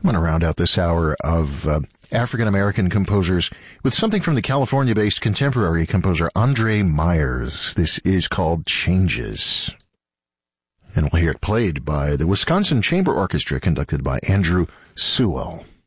I'm going to round out this hour of African-American composers with something from the California-based contemporary composer Andre Myers. This is called Changes. And we'll hear it played by the Wisconsin Chamber Orchestra, conducted by Andrew Sewell.